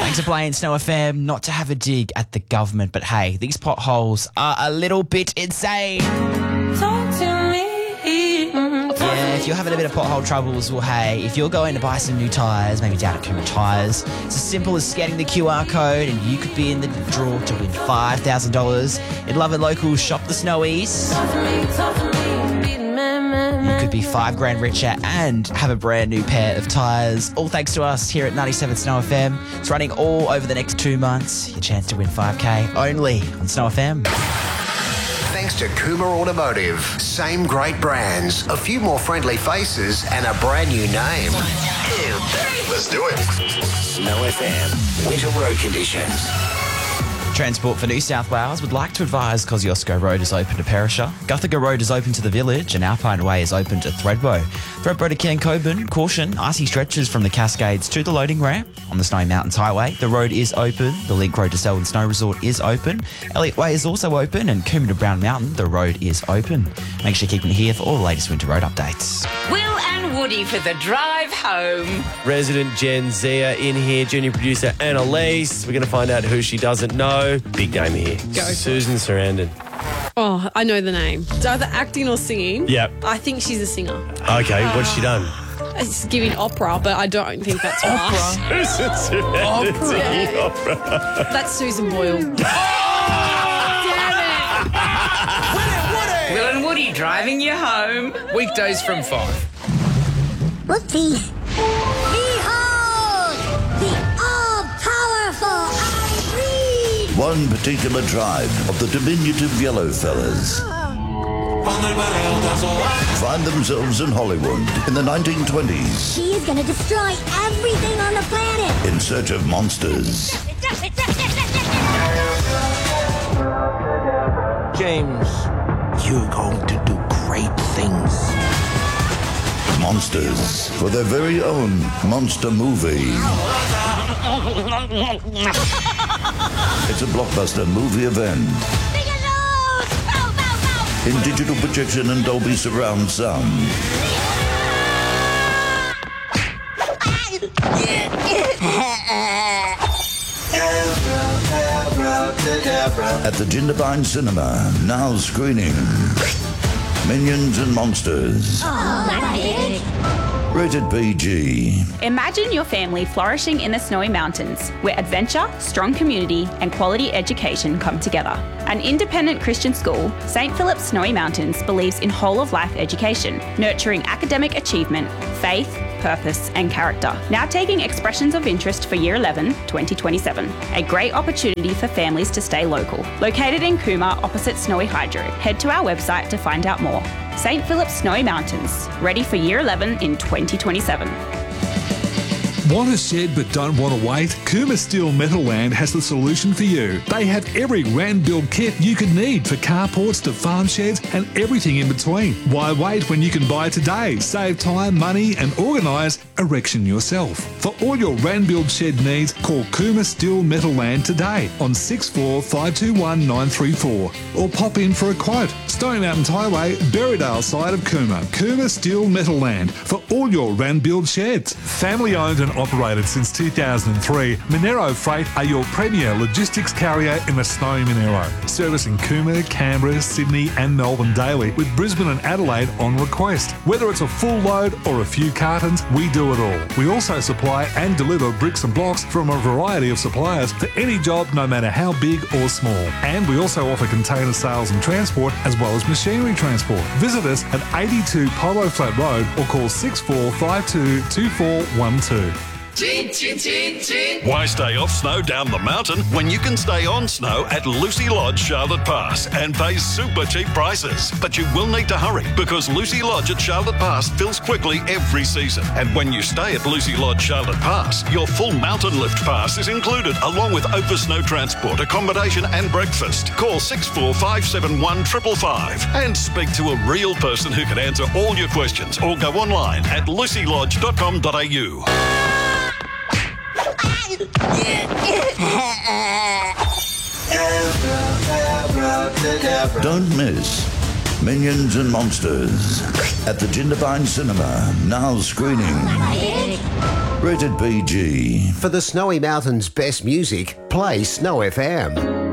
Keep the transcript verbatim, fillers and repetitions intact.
Thanks for playing Snow F M. Not to have a dig at the government, but hey, these potholes are a little bit insane. Talk to me. Yeah, if you're having a bit of pothole troubles, well, hey, if you're going to buy some new tyres, maybe down at Coomera Tyres, it's as simple as scanning the Q R code and you could be in the draw to win five thousand dollars. In Love and Local, shop the Snowies. Talk to me, talk to me. Man, man, You could be five grand richer and have a brand new pair of tyres. All thanks to us here at ninety-seven Snow F M. It's running all over the next two months. Your chance to win five K only on Snow F M. Thanks to Coomera Automotive. Same great brands, a few more friendly faces, and a brand new name. Let's do it. Snow F M. Winter road conditions. Transport for New South Wales would like to advise Kosciuszko Road is open to Perisher, Guthaga Road is open to the Village, and Alpine Way is open to Thredbo. Thredbo to Cairn Coburn, caution, icy stretches from the Cascades to the loading ramp. On the Snowy Mountains Highway, the road is open. The Link Road to Selwyn Snow Resort is open. Elliott Way is also open, and Coomera to Brown Mountain, the road is open. Make sure you keep it here for all the latest winter road updates. Will and Woody for the drive home. Resident Gen Zia in here, junior producer Annalise. We're going to find out who she doesn't know. Big name here. Go for it. Susan Sarandon. Oh, I know the name. It's either acting or singing. Yep. I think she's a singer. Okay, what's she done? It's giving opera, but I don't think that's right. Susan Sarandon singing opera. That's Susan Boyle. Will and Woody driving you home. Weekdays from five. Whoopsie. Behold! The all-powerful Irene! One particular tribe of the diminutive yellow fellas find themselves in Hollywood in the nineteen twenties She is gonna destroy everything on the planet! in search of monsters. James, you're going to do great things. Monsters for their very own monster movie. It's a blockbuster movie event. In digital projection and Dolby surround sound. At the Jindabyne Cinema, now screening Minions and Monsters. Rated P G. Imagine your family flourishing in the Snowy Mountains, where adventure, strong community, and quality education come together. An independent Christian school, Saint Philip's Snowy Mountains believes in whole-of-life education, nurturing academic achievement, faith, purpose, and character. Now taking expressions of interest for Year eleven, twenty twenty-seven. A great opportunity for families to stay local. Located in Coomera, opposite Snowy Hydro. Head to our website to find out more. Saint Philip's Snowy Mountains, ready for Year eleven in twenty twenty-seven. Want a shed but don't want to wait? Coomera Steel Metalland has the solution for you. They have every Rand build kit you could need for carports to farm sheds and everything in between. Why wait when you can buy today? Save time, money and organise erection yourself. For all your Rand build shed needs, call Coomera Steel Metalland today on six four five two one nine three four or pop in for a quote. Stony Mountains Highway, Berrydale side of Coomera. Coomera Steel Metalland for all your Rand build sheds. Family owned and operated since two thousand three, Monero Freight are your premier logistics carrier in the snowy Monero, servicing Coomera, Canberra, Sydney and Melbourne daily, with Brisbane and Adelaide on request. Whether it's a full load or a few cartons, we do it all. We also supply and deliver bricks and blocks from a variety of suppliers for any job, no matter how big or small. And we also offer container sales and transport, as well as machinery transport. Visit us at eighty-two Polo Flat Road or call six four five two two four one two. Chin, chin, chin, chin. Why stay off snow down the mountain when you can stay on snow at Lucy Lodge, Charlotte Pass, and pay super cheap prices? But you will need to hurry, because Lucy Lodge at Charlotte Pass fills quickly every season. And when you stay at Lucy Lodge, Charlotte Pass, your full mountain lift pass is included, along with over snow transport, accommodation and breakfast. Call six four five seven one five five five and speak to a real person who can answer all your questions, or go online at lucy lodge dot com dot a u. Don't miss Minions and Monsters at the Jindabyne Cinema, now screening. Rated P G. For the Snowy Mountains' best music, play Snow F M.